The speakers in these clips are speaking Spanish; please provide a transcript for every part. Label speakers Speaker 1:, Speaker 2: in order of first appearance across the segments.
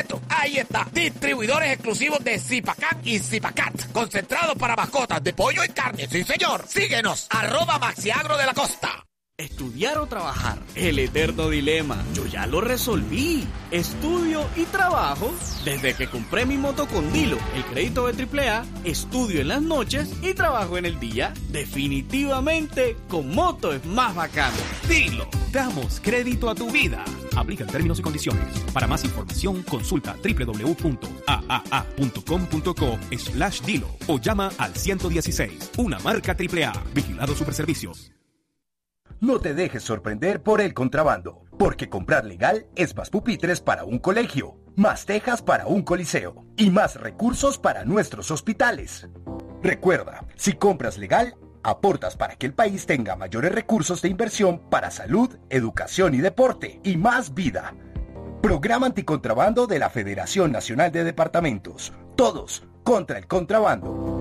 Speaker 1: Ahí está, distribuidores exclusivos de Zipacat y Zipacat, concentrados para mascotas de pollo y carne. Sí, señor. Síguenos, @Maxiagro de la Costa.
Speaker 2: Estudiar o trabajar, el eterno dilema. Yo ya lo resolví. Estudio y trabajo. Desde que compré mi moto con Dilo, el crédito de AAA, estudio en las noches y trabajo en el día. Definitivamente, con moto es más bacano. Dilo.
Speaker 3: Damos crédito a tu vida. Aplican términos y condiciones. Para más información, consulta www.aaa.com.co/Dilo o llama al 116. Una marca AAA. Vigilado Superservicios.
Speaker 4: No te dejes sorprender por el contrabando, porque comprar legal es más pupitres para un colegio, más tejas para un coliseo y más recursos para nuestros hospitales. Recuerda, si compras legal, aportas para que el país tenga mayores recursos de inversión para salud, educación y deporte y más vida. Programa Anticontrabando de la Federación Nacional de Departamentos. Todos contra el contrabando.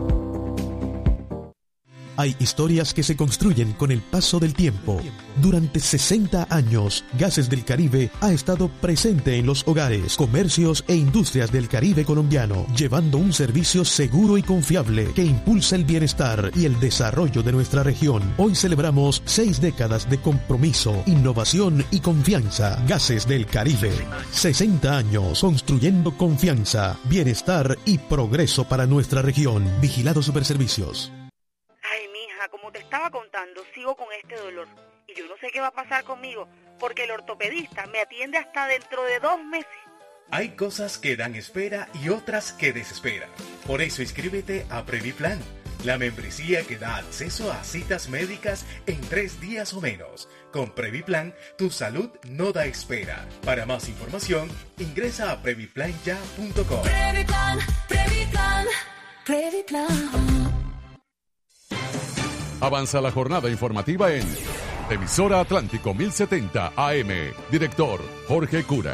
Speaker 5: Hay historias que se construyen con el paso del tiempo. Durante 60 años, Gases del Caribe ha estado presente en los hogares, comercios e industrias del Caribe colombiano, llevando un servicio seguro y confiable que impulsa el bienestar y el desarrollo de nuestra región. Hoy celebramos 6 décadas de compromiso, innovación y confianza. Gases del Caribe. 60 años construyendo confianza, bienestar y progreso para nuestra región. Vigilado Superservicios.
Speaker 6: Como te estaba contando, sigo con este dolor y yo no sé qué va a pasar conmigo porque el ortopedista me atiende hasta dentro de 2 meses.
Speaker 7: Hay cosas que dan espera y otras que desesperan. Por eso inscríbete a Previplan, la membresía que da acceso a citas médicas en 3 días o menos. Con Previplan, tu salud no da espera. Para más información, ingresa a previplanya.com.
Speaker 8: Previplan, Previplan, Previplan.
Speaker 9: Avanza la jornada informativa en Emisora Atlántico 1070 AM. Director Jorge Cura.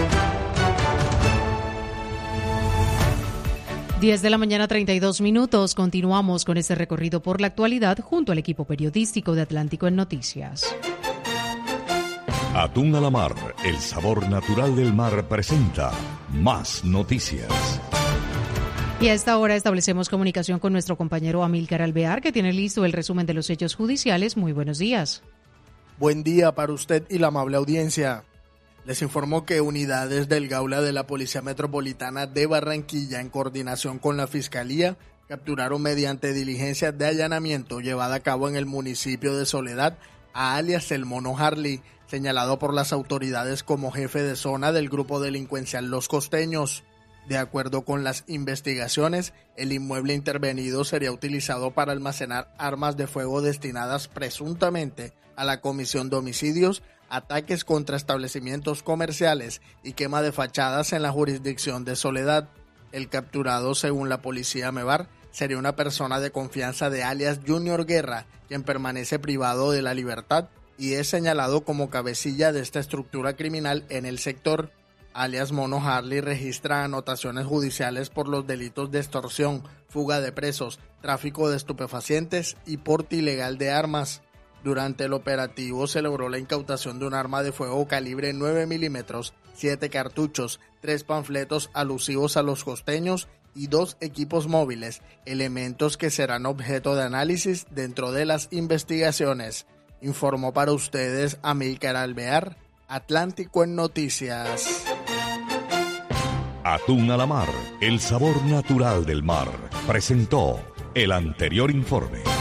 Speaker 10: 10 de la mañana, 32 minutos. Continuamos con este recorrido por la actualidad junto al equipo periodístico de Atlántico en Noticias.
Speaker 11: Atún a la Mar, el sabor natural del mar, presenta Más Noticias.
Speaker 10: Y a esta hora establecemos comunicación con nuestro compañero Amílcar Alvear, que tiene listo el resumen de los hechos judiciales. Muy buenos días.
Speaker 12: Buen día para usted y la amable audiencia. Les informo que unidades del Gaula de la Policía Metropolitana de Barranquilla, en coordinación con la Fiscalía, capturaron mediante diligencias de allanamiento llevada a cabo en el municipio de Soledad a alias El Mono Harley, señalado por las autoridades como jefe de zona del grupo delincuencial Los Costeños. De acuerdo con las investigaciones, el inmueble intervenido sería utilizado para almacenar armas de fuego destinadas presuntamente a la comisión de homicidios, ataques contra establecimientos comerciales y quema de fachadas en la jurisdicción de Soledad. El capturado, según la policía Mevar, sería una persona de confianza de alias Junior Guerra, quien permanece privado de la libertad y es señalado como cabecilla de esta estructura criminal en el sector. Alias Mono Harley registra anotaciones judiciales por los delitos de extorsión, fuga de presos, tráfico de estupefacientes y porte ilegal de armas. Durante el operativo se logró la incautación de un arma de fuego calibre 9 milímetros, 7 cartuchos, 3 panfletos alusivos a los costeños y 2 equipos móviles, elementos que serán objeto de análisis dentro de las investigaciones. Informó para ustedes Amílcar Alvear, Atlántico en Noticias.
Speaker 11: Atún a la Mar, el sabor natural del mar, presentó el anterior informe.